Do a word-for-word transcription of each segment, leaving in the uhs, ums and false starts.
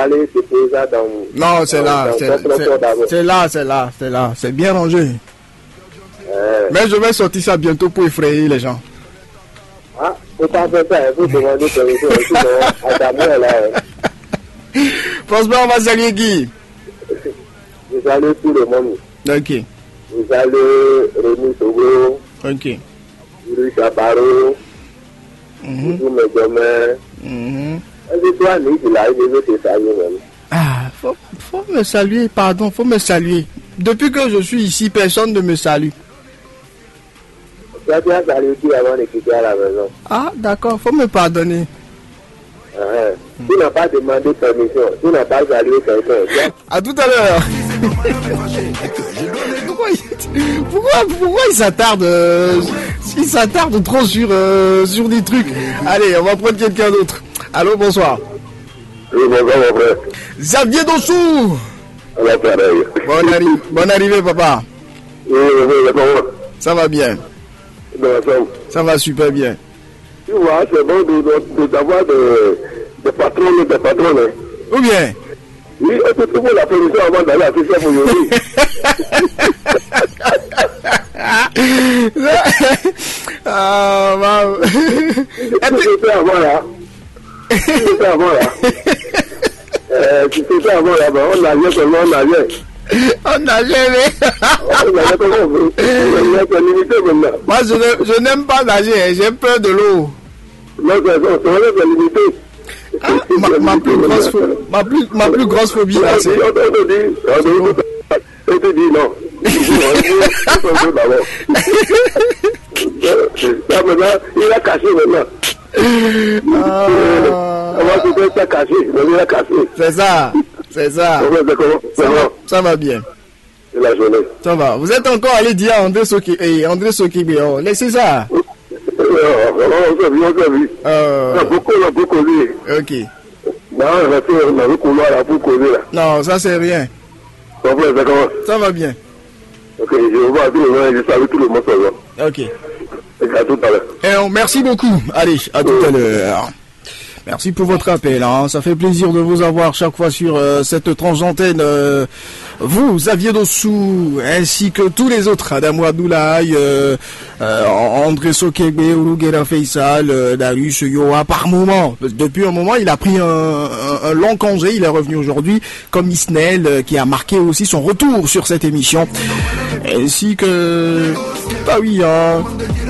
aller se poser dans... Non, c'est dans, là, dans c'est, c'est, c'est là, c'est là, c'est là, c'est bien rangé. Euh. Mais je vais sortir ça bientôt pour effrayer les gens. Ah, faut pas faire ça, il faut demander permission, sinon, à ta mère, là. Franchement, on va saluer Guy. Vous allez tout le monde. Ok. Vous allez Rémi Togo. Ok. Louis Chabaro. Mm-hmm. Tous mes gamins. Mm-hmm. Et toi, Nick, il a je veux te saluer même. Ah, faut, faut me saluer, pardon, faut me saluer. Depuis que je suis ici, personne ne me salue. Tu as bien salué qui avant de quitter à la maison. Ah, d'accord, faut me pardonner. Uh-huh. Mm. Tu n'as pas demandé permission, tu n'as pas salué quelqu'un. À tout à l'heure. pourquoi, il, pourquoi, pourquoi il s'attarde euh, il s'attarde trop sur, euh, sur des trucs. Allez, on va prendre quelqu'un d'autre. Allô, bonsoir. Oui, bonsoir, mon frère. Xavier Dossou. Bonne, arri- bonne arrivée, papa. Oui, oui, oui, ça va bien. Ça va super bien. Tu vois, c'est bon de, de, de savoir des de patrons et des patrons. Ou bien? Oui, on peut trouver la permission avant d'aller à tout ça pour aujourd'hui. Ah, wow. Tu sais avant là. Tu sais avant là. Euh, tu sais avant là, on nageait seulement, on nageait. On nageait, mais... On nageait comment on veut. On est limité maintenant. Moi, je, ne, je n'aime pas nager, j'ai peur de l'eau. Non, c'est ça, c'est limité. Ah, ma, ma, plus grosse phobie, ma, plus, ma plus grosse phobie, là, c'est... On te dit, on te dit non. Là, maintenant, il a caché maintenant. Ah. Avant, tu peux caché, mais il a caché. C'est ça, c'est ça. Ça va, ça va bien. C'est la journée. Ça va. Vous êtes encore allé dire à André Soki, hey, André Soki, oh, laissez ça. On s'est vu, on s'est vu. On a beaucoup, on a beaucoup causer. Ok. Non, on a beaucoup là pour causer là. Non, ça c'est rien. Ça va bien. Ok, je vois tout le monde, je salue tout le monde. Ok. À tout à l'heure. Et on, merci beaucoup. Allez, à tout à l'heure. Merci pour votre appel. Hein. Ça fait plaisir de vous avoir chaque fois sur euh, cette transantenne. Euh, vous, Xavier Dossou, ainsi que tous les autres, Adam Abdoulaye, euh, euh, André Sokebe, Urugera Faisal, euh, Darius Yoa, par moment. Depuis un moment, il a pris un, un, un long congé. Il est revenu aujourd'hui, comme Isnel, euh, qui a marqué aussi son retour sur cette émission. Ainsi que... Bah oui, hein...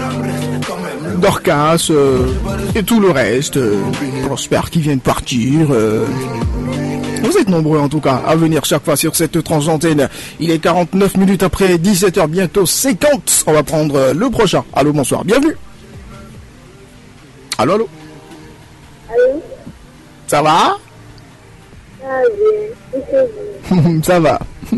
Dorcas euh, et tout le reste, euh, Prosper qui vient de partir. Euh, vous êtes nombreux en tout cas à venir chaque fois sur cette transantenne. Il est quarante-neuf minutes après dix-sept heures, bientôt cinquante. On va prendre le prochain. Allô, bonsoir, bienvenue. Allô, allô. Allô. Ça va? Ah, bien. Ça va.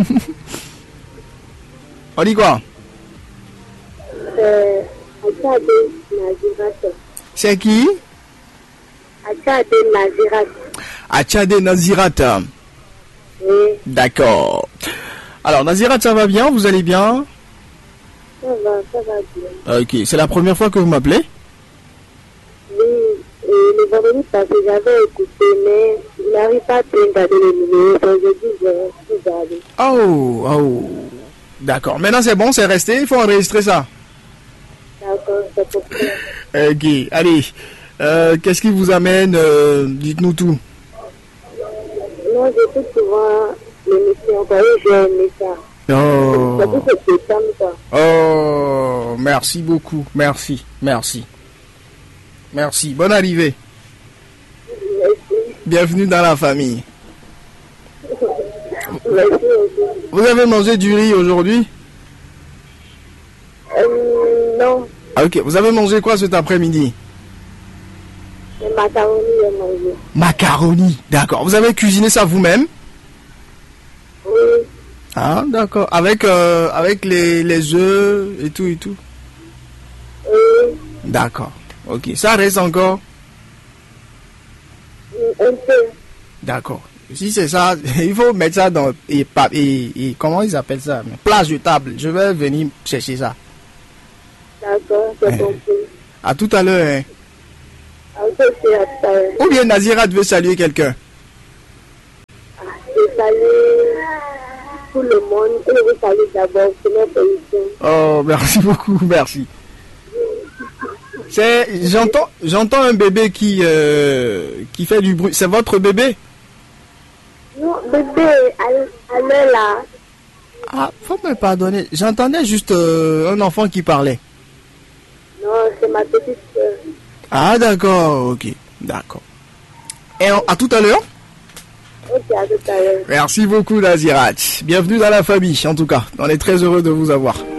On dit quoi? Euh... Achade Nazirat. C'est qui? Achade Nazirat. Achade Nazirat. Oui. D'accord. Alors Nazirat, ça va bien? Vous allez bien? Ça va, ça va bien. Ok, c'est la première fois que vous m'appelez? Oui, et le vendredi passé, j'avais écouté, mais il n'arrive pas à regarder le numéro, donc je dis, je vais regarder. Oh, oh. D'accord. Maintenant c'est bon, c'est resté, il faut enregistrer ça. D'accord, c'est pour ça. Ok, allez. Euh, qu'est-ce qui vous amène euh, dites-nous tout. Non, j'écoute souvent l'émission, vous voyez, j'ai aimé ça. Oh. C'est tout ce que j'aime, ça. Oh, merci beaucoup. Merci, merci. Merci. Bonne arrivée. Merci. Bienvenue dans la famille. Merci aussi. Vous avez mangé du riz aujourd'hui? Euh, non. Ah, ok, vous avez mangé quoi cet après-midi? Les macaronis, j'ai mangé. Macaroni, d'accord. Vous avez cuisiné ça vous-même? Oui. Ah, d'accord. Avec, euh, avec les, les œufs et tout et tout? Oui. D'accord. Ok, ça reste encore? Un peu. D'accord. Si c'est ça, il faut mettre ça dans... Et, et, et comment ils appellent ça? Place de table. Je vais venir chercher ça. D'accord, c'est compris. À tout à l'heure. Hein. À tout à l'heure. Ou bien Nazira devait saluer quelqu'un. saluer tout le monde. Et je vous salue d'abord sur notre émission. Oh, merci beaucoup, merci. C'est, j'entends, j'entends un bébé qui, euh, qui fait du bruit. C'est votre bébé? Non, bébé, elle est là. Ah, faut me pardonner. J'entendais juste euh, un enfant qui parlait. Non, c'est ma petite soeur. Ah, d'accord, ok, d'accord. Et on- à tout à l'heure. Ok, à tout à l'heure. Merci beaucoup, Nazirat. Bienvenue dans la famille, en tout cas. On est très heureux de vous avoir.